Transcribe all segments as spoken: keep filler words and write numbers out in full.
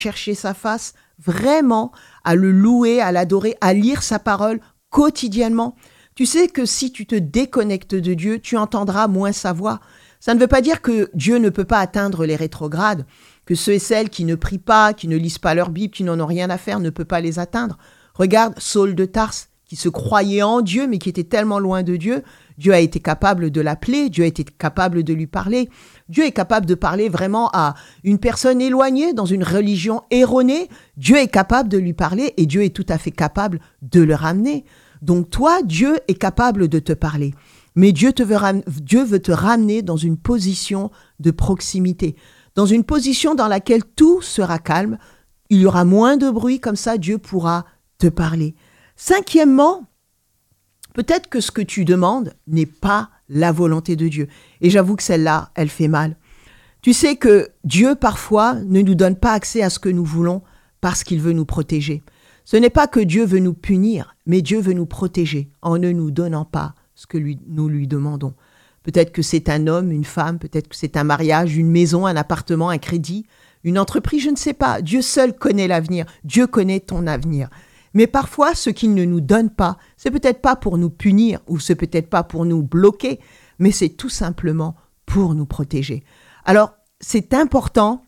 chercher sa face, vraiment à le louer, à l'adorer, à lire sa parole quotidiennement. Tu sais que si tu te déconnectes de Dieu, tu entendras moins sa voix. Ça ne veut pas dire que Dieu ne peut pas atteindre les rétrogrades, que ceux et celles qui ne prient pas, qui ne lisent pas leur Bible, qui n'en ont rien à faire, ne peut pas les atteindre. Regarde Saul de Tarse, qui se croyait en Dieu, mais qui était tellement loin de Dieu. Dieu a été capable de l'appeler, Dieu a été capable de lui parler. Dieu est capable de parler vraiment à une personne éloignée, dans une religion erronée. Dieu est capable de lui parler et Dieu est tout à fait capable de le ramener. Donc toi, Dieu est capable de te parler. Mais Dieu, te veut ram- Dieu veut te ramener dans une position de proximité, dans une position dans laquelle tout sera calme, il y aura moins de bruit, comme ça Dieu pourra te parler. Cinquièmement, peut-être que ce que tu demandes n'est pas la volonté de Dieu. Et j'avoue que celle-là, elle fait mal. Tu sais que Dieu, parfois, ne nous donne pas accès à ce que nous voulons parce qu'il veut nous protéger. Ce n'est pas que Dieu veut nous punir, mais Dieu veut nous protéger en ne nous donnant pas ce que lui, nous lui demandons. Peut-être que c'est un homme, une femme, peut-être que c'est un mariage, une maison, un appartement, un crédit, une entreprise, je ne sais pas. Dieu seul connaît l'avenir. Dieu connaît ton avenir. Mais parfois, ce qu'il ne nous donne pas, c'est peut-être pas pour nous punir ou c'est peut-être pas pour nous bloquer, mais c'est tout simplement pour nous protéger. Alors, c'est important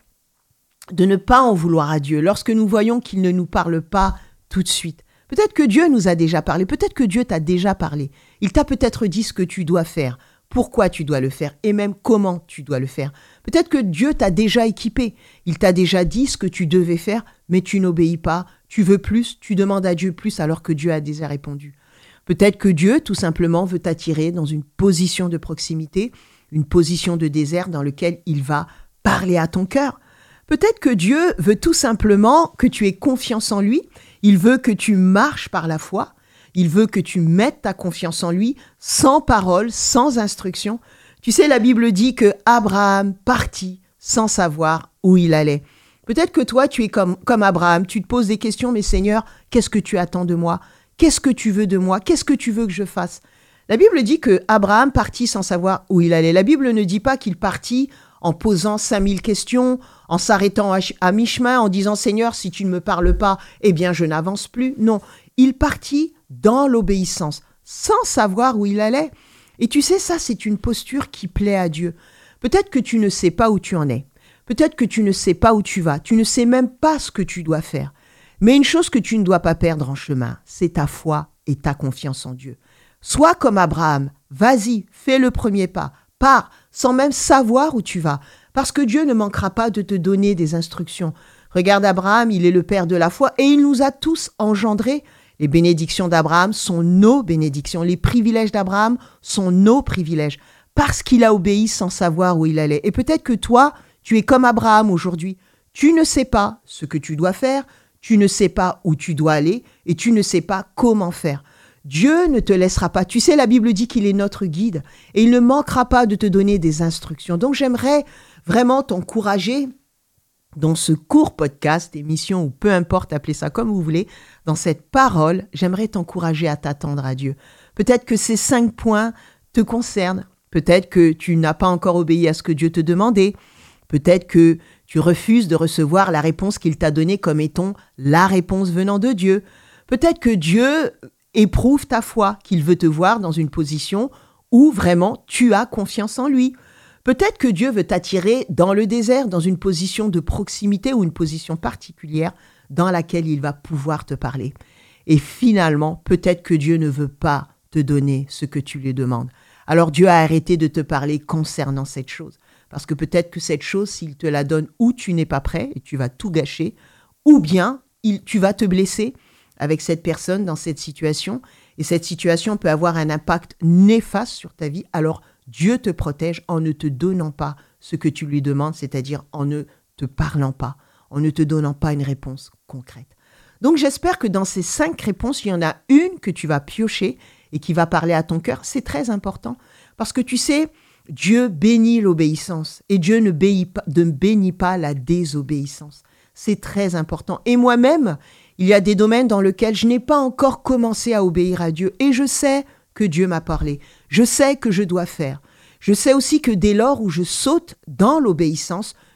de ne pas en vouloir à Dieu lorsque nous voyons qu'il ne nous parle pas tout de suite. Peut-être que Dieu nous a déjà parlé, peut-être que Dieu t'a déjà parlé. Il t'a peut-être dit ce que tu dois faire, pourquoi tu dois le faire et même comment tu dois le faire. Peut-être que Dieu t'a déjà équipé, il t'a déjà dit ce que tu devais faire, mais tu n'obéis pas, tu veux plus, tu demandes à Dieu plus alors que Dieu a déjà répondu. Peut-être que Dieu, tout simplement, veut t'attirer dans une position de proximité, une position de désert dans laquelle il va parler à ton cœur. Peut-être que Dieu veut tout simplement que tu aies confiance en lui. Il veut que tu marches par la foi. Il veut que tu mettes ta confiance en lui, sans parole, sans instruction. Tu sais, la Bible dit que Abraham partit sans savoir où il allait. Peut-être que toi, tu es comme, comme Abraham. Tu te poses des questions, mais Seigneur, qu'est-ce que tu attends de moi ? Qu'est-ce que tu veux de moi ? Qu'est-ce que tu veux que je fasse ? La Bible dit que Abraham partit sans savoir où il allait. La Bible ne dit pas qu'il partit en posant cinq mille questions, en s'arrêtant à, à mi-chemin, en disant « Seigneur, si tu ne me parles pas, eh bien, je n'avance plus. » Non, il partit dans l'obéissance, sans savoir où il allait. Et tu sais, ça, c'est une posture qui plaît à Dieu. Peut-être que tu ne sais pas où tu en es. Peut-être que tu ne sais pas où tu vas. Tu ne sais même pas ce que tu dois faire. Mais une chose que tu ne dois pas perdre en chemin, c'est ta foi et ta confiance en Dieu. Sois comme Abraham. Vas-y, fais le premier pas. Pars sans même savoir où tu vas. Parce que Dieu ne manquera pas de te donner des instructions. Regarde Abraham, il est le père de la foi et il nous a tous engendrés. Les bénédictions d'Abraham sont nos bénédictions. Les privilèges d'Abraham sont nos privilèges. Parce qu'il a obéi sans savoir où il allait. Et peut-être que toi, tu es comme Abraham aujourd'hui. Tu ne sais pas ce que tu dois faire, tu ne sais pas où tu dois aller et tu ne sais pas comment faire. Dieu ne te laissera pas. Tu sais, la Bible dit qu'il est notre guide et il ne manquera pas de te donner des instructions. Donc, j'aimerais vraiment t'encourager dans ce court podcast, émission ou peu importe, appelez ça comme vous voulez, dans cette parole, j'aimerais t'encourager à t'attendre à Dieu. Peut-être que ces cinq points te concernent. Peut-être que tu n'as pas encore obéi à ce que Dieu te demandait. Peut-être que tu refuses de recevoir la réponse qu'il t'a donnée comme étant la réponse venant de Dieu. Peut-être que Dieu éprouve ta foi, qu'il veut te voir dans une position où vraiment tu as confiance en lui. Peut-être que Dieu veut t'attirer dans le désert, dans une position de proximité ou une position particulière dans laquelle il va pouvoir te parler. Et finalement, peut-être que Dieu ne veut pas te donner ce que tu lui demandes. Alors Dieu a arrêté de te parler concernant cette chose. Parce que peut-être que cette chose, s'il te la donne, ou tu n'es pas prêt et tu vas tout gâcher, ou bien il, tu vas te blesser avec cette personne dans cette situation. Et cette situation peut avoir un impact néfaste sur ta vie. Alors Dieu te protège en ne te donnant pas ce que tu lui demandes, c'est-à-dire en ne te parlant pas, en ne te donnant pas une réponse concrète. Donc j'espère que dans ces cinq réponses, il y en a une que tu vas piocher et qui va parler à ton cœur. C'est très important parce que tu sais, Dieu bénit l'obéissance et Dieu ne bénit pas, ne bénit pas la désobéissance. C'est très important. Et moi-même, il y a des domaines dans lesquels je n'ai pas encore commencé à obéir à Dieu et je sais que Dieu m'a parlé. Je sais que je dois faire. Je sais aussi que dès lors où je saute dans l'obéissance,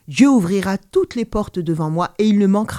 Dieu ouvrira toutes les portes devant moi et il ne manquera